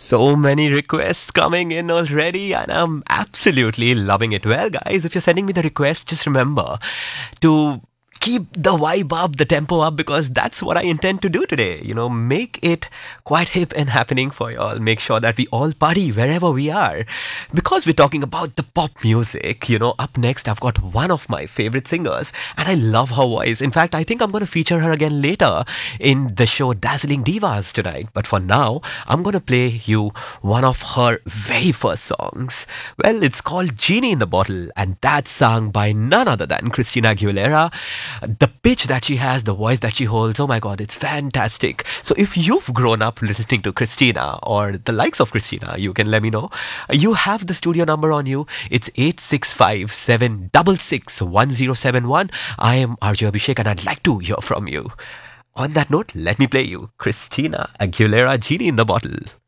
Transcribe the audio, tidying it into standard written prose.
So many requests coming in already, and I'm absolutely loving it. Well, guys, if you're sending me the request, just remember to keep the vibe up, the tempo up, because that's what I intend to do today. Make it quite hip and happening for y'all. Make sure that we all party wherever we are. Because we're talking about the pop music, up next I've got one of my favorite singers, and I love her voice. In fact, I think I'm going to feature her again later in the show Dazzling Divas tonight. But for now, I'm going to play you one of her very first songs. Well, it's called Genie in the Bottle, and that's sung by none other than Christina Aguilera. The pitch that she has, the voice that she holds, oh my god, it's fantastic. So if you've grown up listening to Christina or the likes of Christina, you can let me know. You have the studio number on you. It's 865-766-1071. I am RJ Abhishek and I'd like to hear from you. On that note, let me play you Christina Aguilera, Genie in the Bottle.